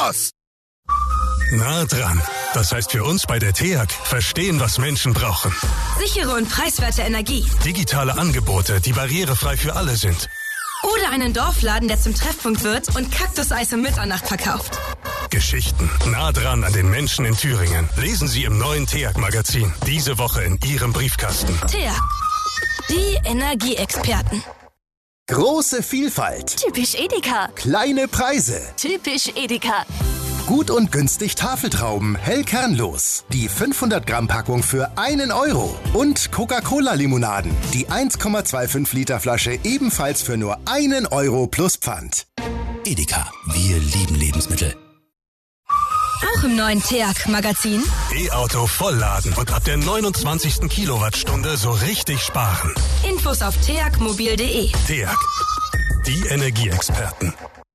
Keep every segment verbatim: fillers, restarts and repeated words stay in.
los! Nah dran. Das heißt für uns bei der T E A G, verstehen, was Menschen brauchen. Sichere und preiswerte Energie. Digitale Angebote, die barrierefrei für alle sind. Oder einen Dorfladen, der zum Treffpunkt wird und Kaktuseis um Mitternacht verkauft. Geschichten nah dran an den Menschen in Thüringen. Lesen Sie im neuen T E A G-Magazin. Diese Woche in Ihrem Briefkasten. T E A G. Die Energieexperten. Große Vielfalt. Typisch Edeka. Kleine Preise. Typisch Edeka. Gut und günstig Tafeltrauben, hell kernlos. Die fünfhundert Gramm Packung für einen Euro. Und Coca-Cola-Limonaden. Die eins Komma fünfundzwanzig Liter Flasche ebenfalls für nur einen Euro plus Pfand. Edeka, wir lieben Lebensmittel. Auch im neuen T E A G-Magazin. E-Auto vollladen und ab der neunundzwanzigsten Kilowattstunde so richtig sparen. Infos auf t e a g mobil punkt d e. T E A G. Die Energieexperten.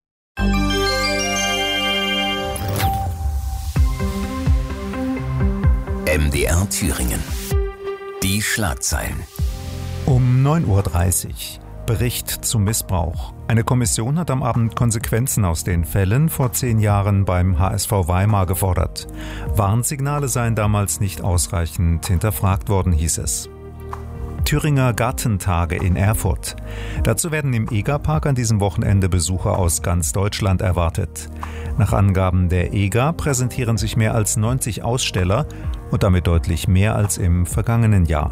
M D R Thüringen. Die Schlagzeilen. Um neun Uhr dreißig. Bericht zum Missbrauch. Eine Kommission hat am Abend Konsequenzen aus den Fällen vor zehn Jahren beim H S V Weimar gefordert. Warnsignale seien damals nicht ausreichend hinterfragt worden, hieß es. Thüringer Gartentage in Erfurt. Dazu werden im EGA-Park an diesem Wochenende Besucher aus ganz Deutschland erwartet. Nach Angaben der EGA präsentieren sich mehr als neunzig Aussteller und damit deutlich mehr als im vergangenen Jahr.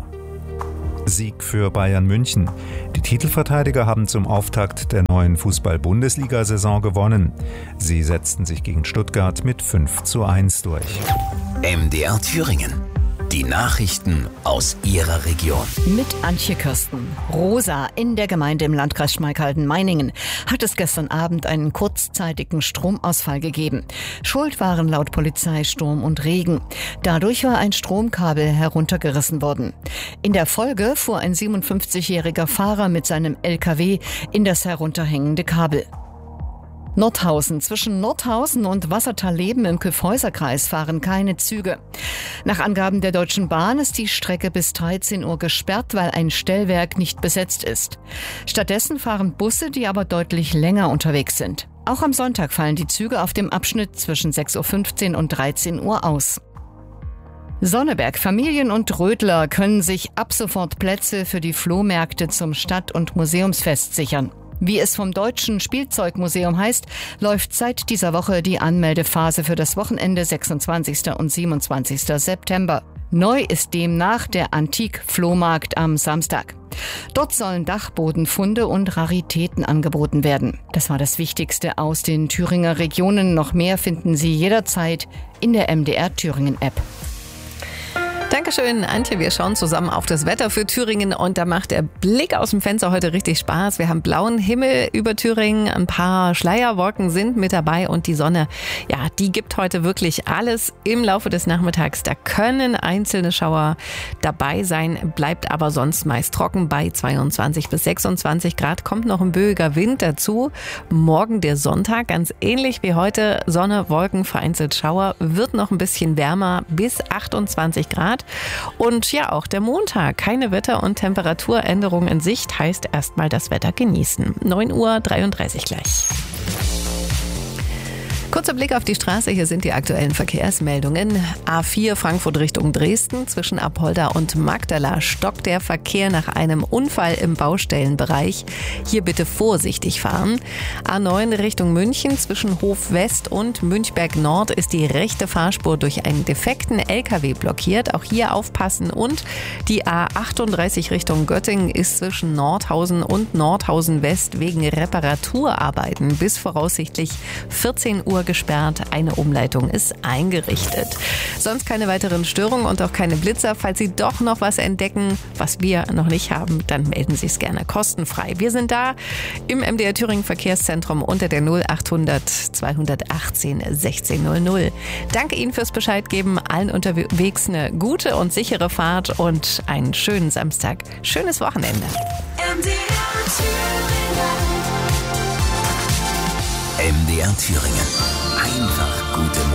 Sieg für Bayern München. Die Titelverteidiger haben zum Auftakt der neuen Fußball-Bundesliga-Saison gewonnen. Sie setzten sich gegen Stuttgart mit fünf zu eins durch. M D R Thüringen. Die Nachrichten aus Ihrer Region. Mit Antje Kirsten. Rosa in der Gemeinde im Landkreis Schmalkalden-Meiningen hat es gestern Abend einen kurzzeitigen Stromausfall gegeben. Schuld waren laut Polizei Sturm und Regen. Dadurch war ein Stromkabel heruntergerissen worden. In der Folge fuhr ein siebenundfünfzigjähriger Fahrer mit seinem L K W in das herunterhängende Kabel. Nordhausen. Zwischen Nordhausen und Wassertal-Leben im Kyffhäuserkreis fahren keine Züge. Nach Angaben der Deutschen Bahn ist die Strecke bis dreizehn Uhr gesperrt, weil ein Stellwerk nicht besetzt ist. Stattdessen fahren Busse, die aber deutlich länger unterwegs sind. Auch am Sonntag fallen die Züge auf dem Abschnitt zwischen sechs Uhr fünfzehn und dreizehn Uhr aus. Sonneberg. Familien und Rödler können sich ab sofort Plätze für die Flohmärkte zum Stadt- und Museumsfest sichern. Wie es vom Deutschen Spielzeugmuseum heißt, läuft seit dieser Woche die Anmeldephase für das Wochenende sechsundzwanzigsten und siebenundzwanzigsten September. Neu ist demnach der Antik-Flohmarkt am Samstag. Dort sollen Dachbodenfunde und Raritäten angeboten werden. Das war das Wichtigste aus den Thüringer Regionen. Noch mehr finden Sie jederzeit in der M D R Thüringen App. Dankeschön, Antje. Wir schauen zusammen auf das Wetter für Thüringen und da macht der Blick aus dem Fenster heute richtig Spaß. Wir haben blauen Himmel über Thüringen, ein paar Schleierwolken sind mit dabei und die Sonne, ja, die gibt heute wirklich alles im Laufe des Nachmittags. Da können einzelne Schauer dabei sein, bleibt aber sonst meist trocken bei zweiundzwanzig bis sechsundzwanzig Grad. Kommt noch ein böiger Wind dazu. Morgen der Sonntag, ganz ähnlich wie heute, Sonne, Wolken, vereinzelt Schauer, wird noch ein bisschen wärmer bis achtundzwanzig Grad. Und ja, auch der Montag. Keine Wetter- und Temperaturänderung in Sicht, heißt erstmal das Wetter genießen. neun Uhr dreiunddreißig gleich. Kurzer Blick auf die Straße, hier sind die aktuellen Verkehrsmeldungen. A vier Frankfurt Richtung Dresden, zwischen Apolda und Magdala stockt der Verkehr nach einem Unfall im Baustellenbereich. Hier bitte vorsichtig fahren. A neun Richtung München, zwischen Hof West und Münchberg Nord ist die rechte Fahrspur durch einen defekten L K W blockiert. Auch hier aufpassen. Und die A achtunddreißig Richtung Göttingen ist zwischen Nordhausen und Nordhausen West wegen Reparaturarbeiten bis voraussichtlich vierzehn Uhr gesperrt. Eine Umleitung ist eingerichtet. Sonst keine weiteren Störungen und auch keine Blitzer. Falls Sie doch noch was entdecken, was wir noch nicht haben, dann melden Sie es gerne kostenfrei. Wir sind da im M D R Thüringen Verkehrszentrum unter der null achthundert zweihundertachtzehn sechzehn null null. Danke Ihnen fürs Bescheid geben. Allen unterwegs eine gute und sichere Fahrt und einen schönen Samstag. Schönes Wochenende. M D R Thüringen. Einfach gute Musik.